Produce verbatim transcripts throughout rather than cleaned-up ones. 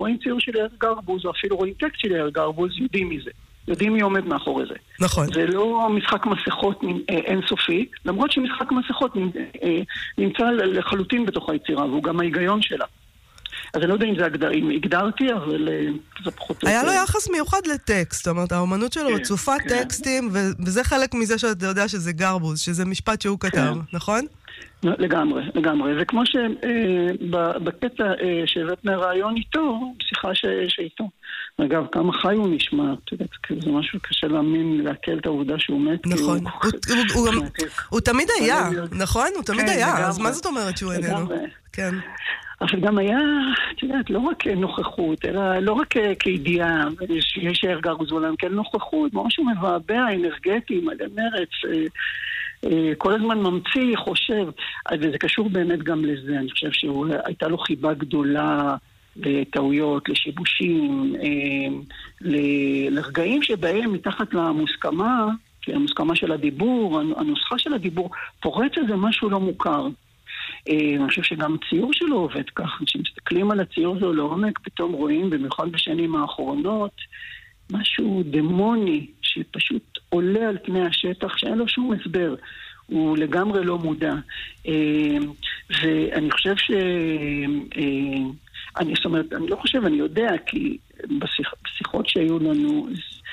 רואים ציור של יאיר גרבוז, או אפילו רואים טקסט של יאיר גרבוז, יודעים מזה. יודעים מי עומד מאחורי זה. נכון. זה לא משחק מסכות אינסופי, למרות שמשחק מסכות נמצא לחלוטין בתוך היצירה, והוא גם ההיגיון שלה. אז אני לא יודע אם זה הגדר, אם הגדרתי, אבל זה פחות... היה לו יחס מיוחד לטקסט, זאת אומרת, האומנות שלו רצופה טקסטים, וזה חלק מזה שאתה יודע שזה גרבוז, שזה משפט שהוא כתב, נכון? לגמרי, לגמרי. וכמו שבקטע שהבאת מהרעיון איתו, שיחה שאיתו. אגב, כמה חי הוא נשמע, אתה יודע, זה משהו קשה להאמין, להקל את העובדה שהוא מת. נכון. הוא תמיד היה, נכון? הוא תמיד היה, אז מה זאת אומרת שהוא איננו? כן. אבל גם היה, את יודעת, לא רק נוכחות, אלא לא רק כידיעה, שיש יאיר גרבוז בעולם, כן נוכחות, משהו מבעבע, אנרגטי, מלא מרץ, כל הזמן ממציא, חושב, וזה קשור באמת גם לזה, אני חושב שהייתה לו חיבה גדולה לטעויות, לשיבושים, לרגעים שבהם מתחת למוסכמה, המוסכמה של הדיבור, הנוסחה של הדיבור, פורץ איזה משהו לא מוכר. אני חושב שגם הציור שלו עובד כך, כשמסתכלים על הציור הזה לעומק, פתאום רואים, במיוחד בשנים האחרונות, משהו דמוני שפשוט עולה על פני השטח, שאין לו שום הסבר, הוא לגמרי לא מודע. ואני חושב ש... אני, זאת אומרת, אני לא חושב, אני יודע, כי בשיח, בשיחות שהיו לנו,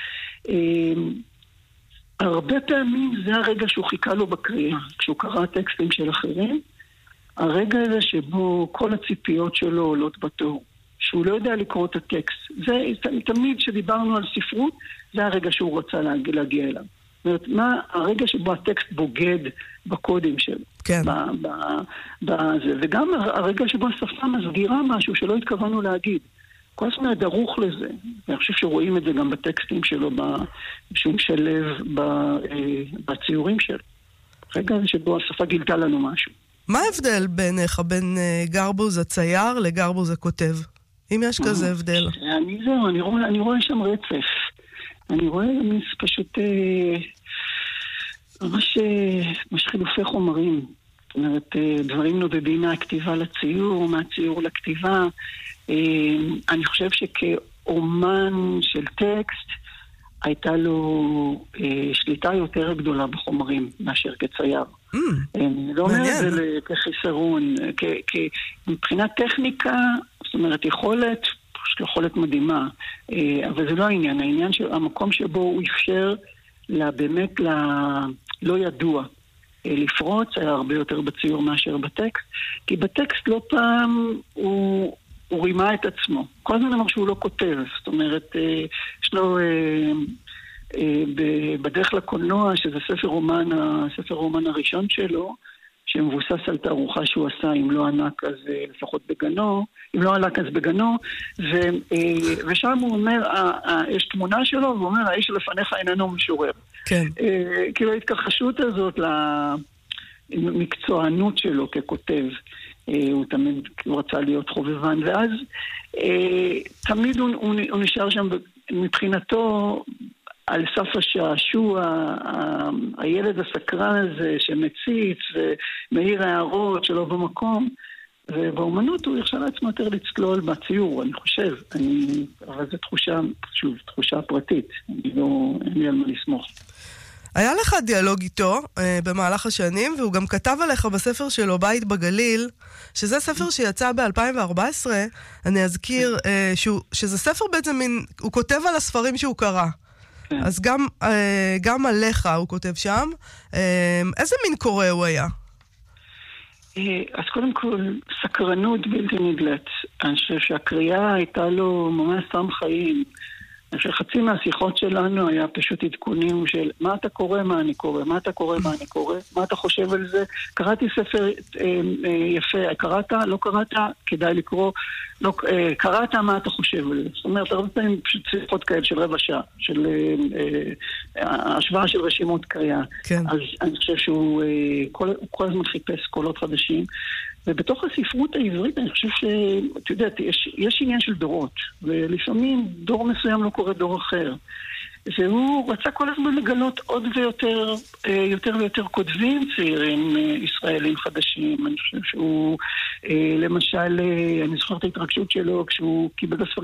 הרבה פעמים זה הרגע שהוא חיכה לו בקריאה, כשהוא קרא טקסטים של אחרים, הרגע הזה שבו כל הציפיות שלו עולות בתור, שהוא לא יודע לקרוא את הטקסט. זה תמיד שדיברנו על ספרות, זה הרגע שהוא רצה להגיע, להגיע אליו. זאת אומרת, מה הרגע שבו הטקסט בוגד בקודים שלו. כן. ב, ב, בזה. וגם הרגע שבו השפה מסגירה משהו שלא התכוונו להגיד. כל הזמן דרוך לזה. ואני חושב שרואים את זה גם בטקסטים שלו, שהוא משלב בציורים שלו. רגע שבו השפה גילתה לנו משהו. מה ההבדל ביניך, בין גרבוז הצייר לגרבוז הכותב? אם יש כזה הבדל. אני זהו, אני רואה, אני רואה שם רצף. אני רואה פשוט ממש, ממש חילופי חומרים. זאת אומרת, דברים נודדים מהכתיבה לציור, מהציור לכתיבה. אני חושב שכאומן של טקסט, הייתה לו שליטה יותר גדולה בחומרים מאשר כצייר. אני לא אומר את זה כחיסרון, מבחינת טכניקה, זאת אומרת, יכולת, יכולת מדהימה, אבל זה לא העניין, העניין של המקום שבו הוא אפשר לה באמת לא ידוע לפרוץ, היה הרבה יותר בציור מאשר בטקסט, כי בטקסט לא פעם הוא... הוא רימה את עצמו. כל הזמן אמר שהוא לא כותב. זאת אומרת, יש לו בדרך לקולנוע, שזה ספר רומן, הספר רומן הראשון שלו, שמבוסס על תערוכה שהוא עשה, אם לא ענק אז לפחות בגנו, אם לא ענק אז בגנו, ושם הוא אומר, יש תמונה שלו, והוא אומר, האיש שלפניך איננו משורר. כן. כאילו ההתכחשות הזאת למקצוענות שלו ככותב, הוא תמיד הוא רצה להיות חובבן, ואז תמיד הוא, הוא, הוא נשאר שם מבחינתו על סף השעשוע, הילד הסקרן הזה שמציץ ומאיר הערות שלו במקום, ובאומנות הוא יחשב לעצמו יותר לצלול בציור, אני חושב, אני, אבל זו תחושה, שוב, תחושה פרטית, אני לא, אין לי על מה לסמוך. היה לך דיאלוג איתו אה, במהלך השנים, והוא גם כתב עליך בספר שלו, בית בגליל, שזה ספר שיצא ב-אלפיים וארבע עשרה, אני אזכיר אה, שהוא, שזה ספר בעצם מין, הוא כותב על הספרים שהוא קרא. אז גם, אה, גם עליך הוא כותב שם. אה, איזה מין קורא הוא היה? אז קודם כל, סקרנות בלתי נגלת. אני חושב שהקריאה הייתה לו ממש סם חיים. אני חושב חצי מהשיחות שלנו היה פשוט עדכונים של מה אתה קורא, מה אני קורא, מה אתה קורא, מה אני קורא, מה אתה חושב על זה. קראתי ספר אה, אה, יפה, קראת, לא קראת, כדאי לקרוא, לא, אה, קראת, מה אתה חושב על זה. זאת אומרת, הרבה פעמים פשוט שיחות כאלה של רבע שעה, של אה, אה, השוואה של רשימות קריאה. כן. אז אני חושב שהוא אה, כל, כל הזמן חיפש קולות חדשים. ובתוך הספרות העברית אני חושב שאת יודעת, יש, יש עניין של דורות, ולפעמים דור מסוים לא קורא דור אחר. והוא רצה כל הזמן לגלות עוד ויותר, יותר ויותר כותבים צעירים ישראלים חדשים. אני חושב שהוא, למשל, אני זוכר את ההתרגשות שלו כשהוא קיבל הספרים